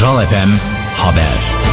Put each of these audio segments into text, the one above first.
Kral FM Haber.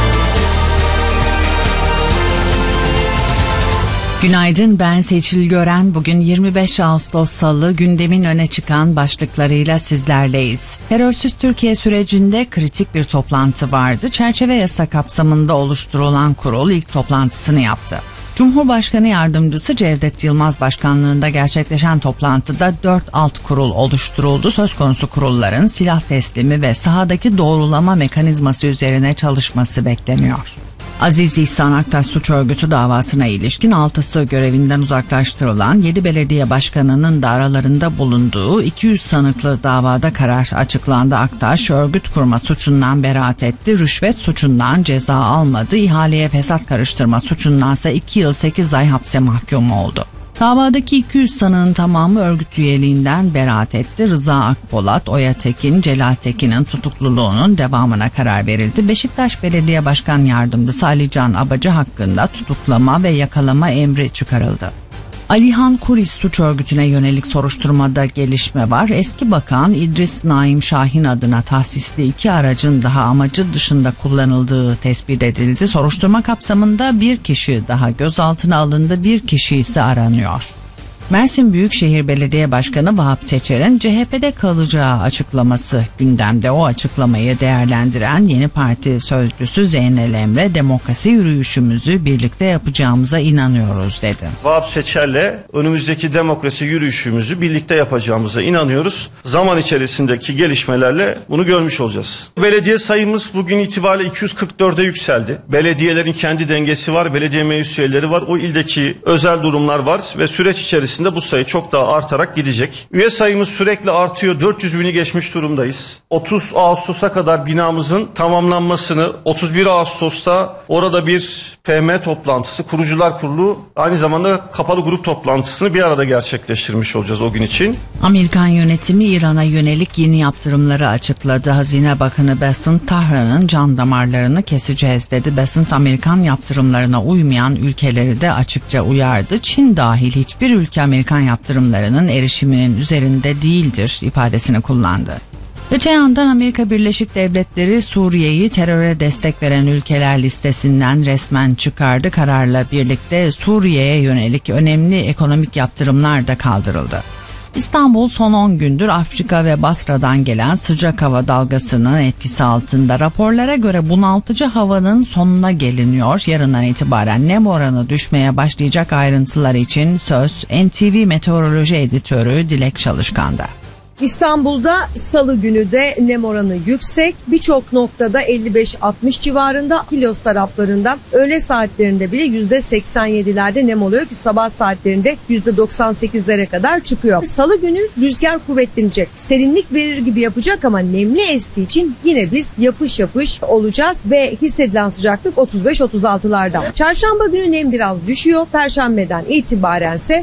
Günaydın, ben Seçil Gören. Bugün 25 Ağustos Salı, gündemin öne çıkan başlıklarıyla sizlerleyiz. Terörsüz Türkiye sürecinde kritik bir toplantı vardı. Çerçeve yasa kapsamında oluşturulan kurul ilk toplantısını yaptı. Cumhurbaşkanı Yardımcısı Cevdet Yılmaz başkanlığında gerçekleşen toplantıda 4 alt kurul oluşturuldu. Söz konusu kurulların silah teslimi ve sahadaki doğrulama mekanizması üzerine çalışması bekleniyor. Aziz İhsan Aktaş suç örgütü davasına ilişkin 6'sı görevinden uzaklaştırılan 7 belediye başkanının da aralarında bulunduğu 200 sanıklı davada karar açıklandı. Aktaş örgüt kurma suçundan beraat etti, rüşvet suçundan ceza almadı, ihaleye fesat karıştırma suçundansa 2 yıl 8 ay hapse mahkum oldu. Davadaki 200 sanığın tamamı örgüt üyeliğinden beraat etti. Rıza Akpolat, Oya Tekin, Celal Tekin'in tutukluluğunun devamına karar verildi. Beşiktaş Belediye Başkan Yardımcısı Ali Can Abacı hakkında tutuklama ve yakalama emri çıkarıldı. Alihan Kuris suç örgütüne yönelik soruşturmada gelişme var. Eski bakan İdris Naim Şahin adına tahsisli 2 aracın daha amacı dışında kullanıldığı tespit edildi. Soruşturma kapsamında bir kişi daha gözaltına alındı, bir kişi ise aranıyor. Mersin Büyükşehir Belediye Başkanı Vahap Seçer'in CHP'de kalacağı açıklaması gündemde. O açıklamayı değerlendiren Yeni Parti sözcüsü Zeynel Emre, demokrasi yürüyüşümüzü birlikte yapacağımıza inanıyoruz dedi. Vahap Seçer'le önümüzdeki demokrasi yürüyüşümüzü birlikte yapacağımıza inanıyoruz. Zaman içerisindeki gelişmelerle bunu görmüş olacağız. Belediye sayımız bugün itibariyle 244'e yükseldi. Belediyelerin kendi dengesi var, belediye meclis üyeleri var, o ildeki özel durumlar var ve süreç içerisinde bu sayı çok daha artarak gidecek. Üye sayımız sürekli artıyor. 400 bini geçmiş durumdayız. 30 Ağustos'a kadar binamızın tamamlanmasını, 31 Ağustos'ta orada bir PM toplantısı, kurucular kurulu, aynı zamanda kapalı grup toplantısını bir arada gerçekleştirmiş olacağız o gün için. Amerikan yönetimi İran'a yönelik yeni yaptırımları açıkladı. Hazine Bakanı Bessent Tahran'ın can damarlarını keseceğiz dedi. Bessent, Amerikan yaptırımlarına uymayan ülkeleri de açıkça uyardı. Çin dahil hiçbir ülke Amerikan yaptırımlarının erişiminin üzerinde değildir ifadesini kullandı. Öte yandan Amerika Birleşik Devletleri Suriye'yi teröre destek veren ülkeler listesinden resmen çıkardı. Kararla birlikte Suriye'ye yönelik önemli ekonomik yaptırımlar da kaldırıldı. İstanbul son 10 gündür Afrika ve Basra'dan gelen sıcak hava dalgasının etkisi altında. Raporlara göre bunaltıcı havanın sonuna geliniyor. Yarından itibaren nem oranı düşmeye başlayacak. Ayrıntılar için söz NTV Meteoroloji Editörü Dilek Çalışkan'da. İstanbul'da salı günü de nem oranı yüksek. Birçok noktada 55-60 civarında, Kilyos taraflarında öğle saatlerinde bile %87'lerde nem oluyor ki sabah saatlerinde %98'lere kadar çıkıyor. Salı günü rüzgar kuvvetlenecek. Serinlik verir gibi yapacak ama nemli estiği için yine biz yapış yapış olacağız ve hissedilen sıcaklık 35-36'larda. Çarşamba günü nem biraz düşüyor. Perşembeden itibarense